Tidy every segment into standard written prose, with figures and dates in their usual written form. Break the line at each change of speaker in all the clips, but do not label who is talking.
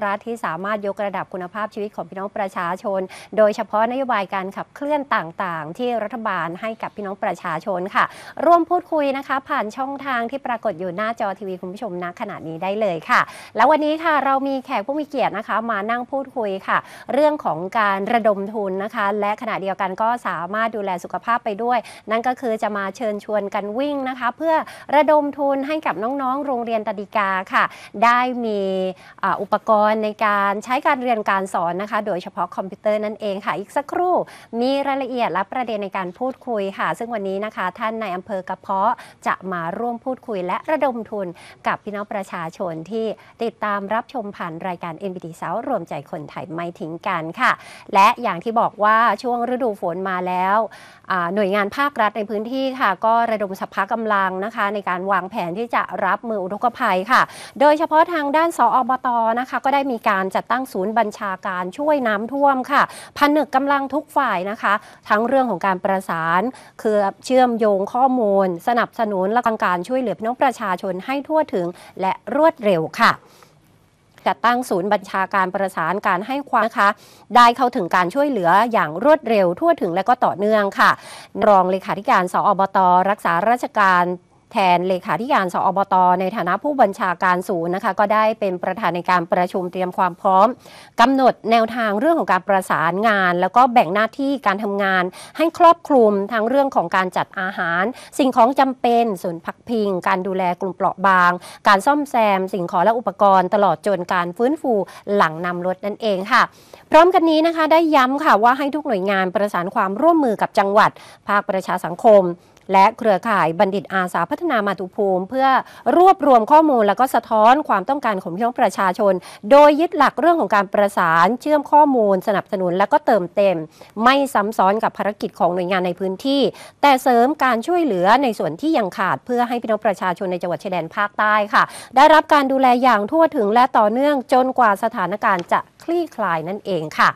รัฐที่สามารถยกระดับคุณภาพชีวิตของพี่น้องประชาชนโดยเฉพาะนโยบายการขับเคลื่อนต่างๆที่รัฐบาลให้กับพี่น้องประชาชนค่ะร่วมพูดคุยนะคะผ่านช่องทางที่ปรากฏอยู่หน้าจอทีวีคุณผู้ชมณขณะนี้ได้เลยค่ะแล้ววันนี้ค่ะเรามีแขกผู้มีเกียรตินะคะมานั่งพูดคุยค่ะเรื่องของการระดมทุนนะคะและขณะเดียวกันก็สามารถดูแลสุขภาพไปด้วยนั่นก็คือจะมาเชิญชวนกันวิ่งนะคะเพื่อระดมทุนให้กับน้องๆโรงเรียนตดิกาค่ะได้มีอุปกรณ์ในการใช้การเรียนการสอนนะคะโดยเฉพาะคอมพิวเตอร์นั่นเองค่ะอีกสักครู่มีรายละเอียดและประเด็นในการพูดคุยค่ะซึ่งวันนี้นะคะท่านนายอำเภอกระเพาะจะมาร่วมพูดคุยและระดมทุนกับพี่น้องประชาชนที่ติดตามรับชมผ่านรายการ NBT South รวมใจคนไทยไม่ทิ้งกันค่ะและอย่างที่บอกว่าช่วงฤดูฝนมาแล้วหน่วยงานภาครัฐในพื้นที่ค่ะก็ระดมสรรพกำลังนะคะในการวางแผนที่จะรับมืออุทกภัยค่ะโดยเฉพาะทางด้านสอบต.นะคะก็ได้มีการจัดตั้งศูนย์บัญชาการช่วยน้ำท่วมค่ะผนึกกำลังทุกฝ่ายนะคะทั้งเรื่องของการประสานคือเชื่อมโยงข้อมูลสนับสนุนและการช่วยเหลือพี่น้องประชาชนให้ทั่วถึงและรวดเร็วค่ะจัดตั้งศูนย์บัญชาการประสานการให้ความนะคะได้เข้าถึงการช่วยเหลืออย่างรวดเร็วทั่วถึงและก็ต่อเนื่องค่ะรองเลขาธิการสอบต.รักษาราชการแทนเลขาธิการสอบต.ในฐานะผู้บัญชาการศูนย์นะคะก็ได้เป็นประธานในการประชุมเตรียมความพร้อมกำหนดแนวทางเรื่องของการประสานงานแล้วก็แบ่งหน้าที่การทำงานให้ครอบคลุมทั้งเรื่องของการจัดอาหารสิ่งของจำเป็นศูนย์พักพิงการดูแลกลุ่มเปราะบางการซ่อมแซมสิ่งของและอุปกรณ์ตลอดจนการฟื้นฟูหลังนำรถนั่นเองค่ะพร้อมกันนี้นะคะได้ย้ำค่ะว่าให้ทุกหน่วยงานประสานความร่วมมือกับจังหวัดภาคประชาสังคมและเครือข่ายบัณฑิตอาสาพัฒนามาตุภูมิเพื่อรวบรวมข้อมูลและก็สะท้อนความต้องการของพี่น้องประชาชนโดยยึดหลักเรื่องของการประสานเชื่อมข้อมูลสนับสนุนและก็เติมเต็มไม่ซ้ำซ้อนกับภารกิจของหน่วยงานในพื้นที่แต่เสริมการช่วยเหลือในส่วนที่ยังขาดเพื่อให้พี่น้องประชาชนในจังหวัดชายแดนภาคใต้ค่ะได้รับการดูแลอย่างทั่วถึงและต่อเนื่องจนกว่าสถานการณ์จะคลี่คลายนั่นเองค่ะ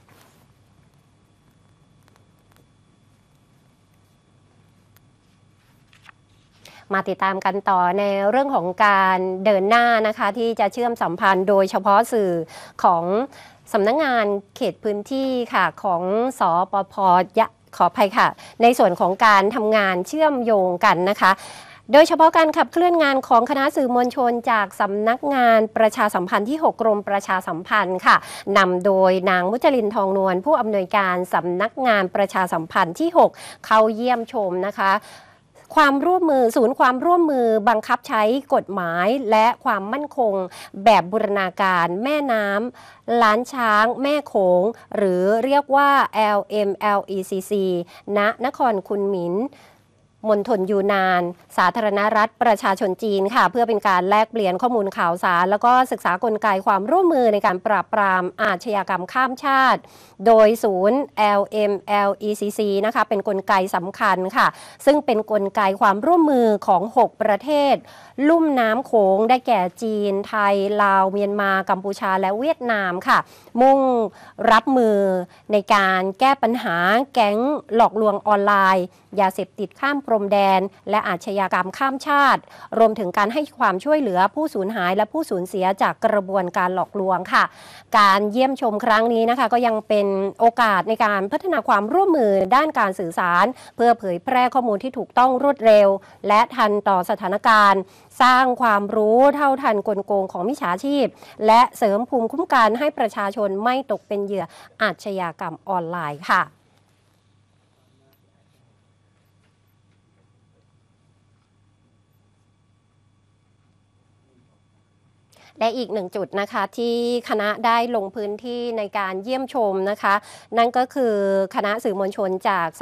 มาติดตามกันต่อในเรื่องของการเดินหน้านะคะที่จะเชื่อมสัมพันธ์โดยเฉพาะสื่อของสำนักงานเขตพื้นที่ค่ะของสปภ.ขออภัยค่ะในส่วนของการทำงานเชื่อมโยงกันนะคะโดยเฉพาะการขับเคลื่อนงานของคณะสื่อมวลชนจากสำนักงานประชาสัมพันธ์ที่ 6 กรมประชาสัมพันธ์ค่ะนำโดยนางมุจลินทองนวลผู้อำนวยการสำนักงานประชาสัมพันธ์ที่ 6 เข้าเยี่ยมชมนะคะความร่วมมือศูนย์ความร่วมมือบังคับใช้กฎหมายและความมั่นคงแบบบูรณาการแม่น้ำล้านช้างแม่โขงหรือเรียกว่า LMLECC ณนครคุนหมินมณฑลยูนานสาธารณรัฐประชาชนจีนค่ะเพื่อเป็นการแลกเปลี่ยนข้อมูลข่าวสารแล้วก็ศึกษากลไกความร่วมมือในการปราบปรามอาชญากรรมข้ามชาติโดยศูนย์ LMLECC นะคะเป็นกลไกสำคัญค่ะซึ่งเป็นกลไกความร่วมมือของ 6 ประเทศลุ่มน้ำโขงได้แก่จีนไทยลาวเมียนมากัมพูชาและเวียดนามค่ะมุ่งรับมือในการแก้ปัญหาแก๊งหลอกลวงออนไลน์ยาเสพติดข้ามพรมแดนและอาชญากรรมข้ามชาติรวมถึงการให้ความช่วยเหลือผู้สูญหายและผู้สูญเสียจากกระบวนการหลอกลวงค่ะการเยี่ยมชมครั้งนี้นะคะก็ยังเป็นโอกาสในการพัฒนาความร่วมมือด้านการสื่อสารเพื่อเผยแพร่ข้อมูลที่ถูกต้องรวดเร็วและทันต่อสถานการณ์สร้างความรู้เท่าทันกลโกงของมิจฉาชีพและเสริมภูมิคุ้มกันให้ประชาชนไม่ตกเป็นเหยื่ออาชญากรรมออนไลน์ค่ะและอีกหนึ่งจุดนะคะที่คณะได้ลงพื้นที่ในการเยี่ยมชมนะคะนั่นก็คือคณะสื่อมวลชนจาก